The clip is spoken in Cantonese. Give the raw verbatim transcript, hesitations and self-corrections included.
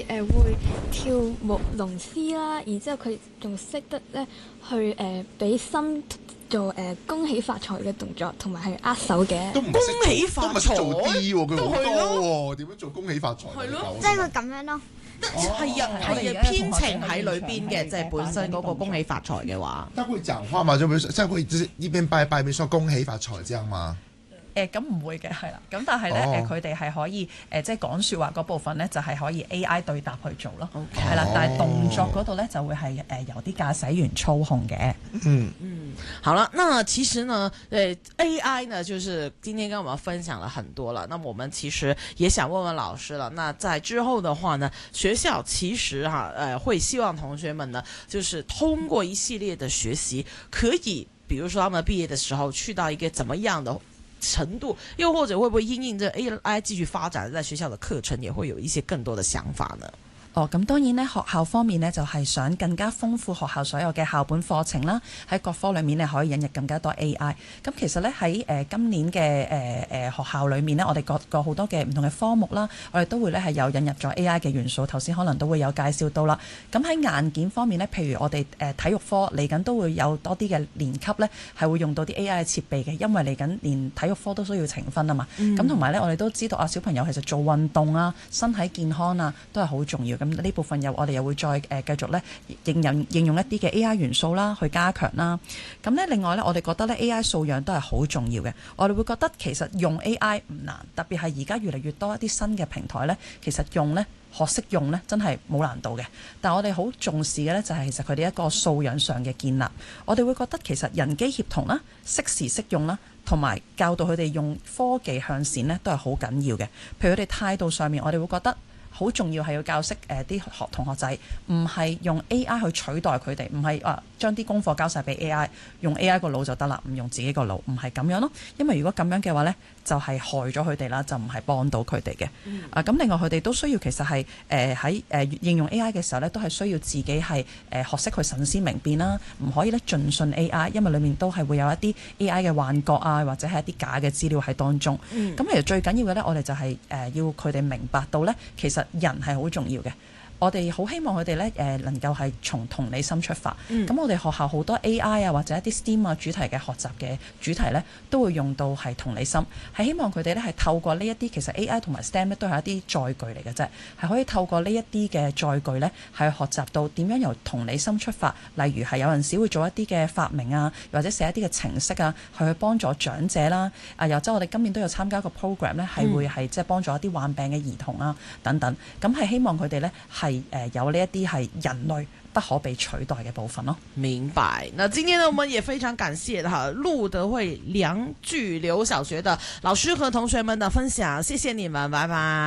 誒會跳舞龍獅啦，然之後佢仲識得咧去誒俾心做誒恭喜發財嘅動作，同埋係握手嘅。 都唔恭喜發財都唔係識做啲喎，佢都係好多咯喎，點樣做恭喜發財？ 係咯即係佢咁樣咯。 係啊，係啊，編程喺裏邊嘅，即係本身嗰個恭喜發財嘅話。 但會講話嘛，就比如說，即係會就是一邊拜拜一邊說恭喜發財，這樣嗎？ 誒咁唔會嘅，係啦。咁但係咧誒，佢哋係可以誒，即係講説話嗰部分咧，就係可以 A I 對答去做咯。係啦，但係動作嗰度咧就會係誒由啲駕駛員操控嘅。 嗯嗯，好了，那其實呢，誒 A I 呢，就是今天跟我們分享了很多了。那我們其實也想問問老師了。那在之後的話呢，學校其實哈誒、呃、會希望同學們呢，就是通過一系列的學習，可以，比如說他們畢業的時候去到一個怎麼樣的程度，又或者會不會因應着 A I 繼續發展，在學校的課程也會有一些更多的想法呢？ 哦，咁當然咧，學校方面咧就係想更加豐富學校所有嘅校本課程啦，喺各科裏面咧可以引入更加多 A I。咁其實咧喺誒今年嘅誒誒學校裏面咧，我哋各個好多嘅唔同嘅科目啦，我哋都會咧係有引入咗 A I 嘅元素。頭先可能都會有介紹到啦。咁喺硬件方面咧，譬如我哋誒體育科嚟緊都會有多啲嘅年級咧係會用到啲 A I 嘅設備嘅，因為嚟緊連體育科都需要呈分啊嘛。咁同埋咧，我哋都知道啊，小朋友其實做運動啊、身體健康啊都係好重要。咁呢部分又我哋又會再誒、呃、繼續咧應用應用一啲嘅 A I 元素啦，去加強啦。咁咧另外咧，我哋覺得咧 A I 素養都係好重要嘅。我哋會覺得其實用 A I 唔難，特別係而家越嚟越多一啲新嘅平台咧，其實用咧學識用咧真係冇難度嘅。但係我哋好重視嘅咧就係其實佢哋一個素養上嘅建立。我哋會覺得其實人機協同啦、適時適用啦，同埋教導佢哋用科技向善咧都係好緊要嘅。譬如佢哋態度上面，我哋會覺得好重要係要教識誒啲學同學仔，唔係用 A I 去取代佢哋，唔係啊將啲功課交晒俾 A I， 用 A I 個腦就得啦，唔用自己個腦，唔係咁樣咯。因為如果咁樣嘅話呢，就係、是、害咗佢哋啦，就唔係幫到佢哋嘅。嗯、啊咁，另外佢哋都需要其實係誒喺誒應用 A I 嘅時候呢，都係需要自己係誒、呃、學識去審思明辨啦，唔可以咧盡信 A I， 因為裡面都係會有一啲 A I 嘅幻覺啊，或者係一啲假嘅資料喺當中。咁、嗯、其實最緊要嘅呢，我哋就係、是、誒、呃、要佢哋明白到呢，其實人係好重要嘅。我哋好希望佢哋咧誒能夠係從同理心出發。咁、嗯、我哋學校好多 A I 啊或者一啲 STEAM 啊主題嘅學習嘅主題咧，都會用到係同理心，係希望佢哋咧係透過呢一啲其實 A I 同埋 STEM 咧都係一啲載具嚟嘅啫，係可以透過呢一啲嘅載具咧係學習到點樣由同理心出發。例如係有陣時會做一啲嘅發明啊，或者寫一啲嘅程式啊，係去幫助長者啦。啊，又即係我哋今年都有參加一個 program 咧，係會係即係幫助一啲患病嘅兒童啊等等。咁係希望佢哋咧係係誒有呢一啲係人類不可被取代嘅部分咯。 明白。那今天呢，我們也非常感謝哈路德會梁巨流小學的老師和同學們的分享，謝謝你們，拜拜。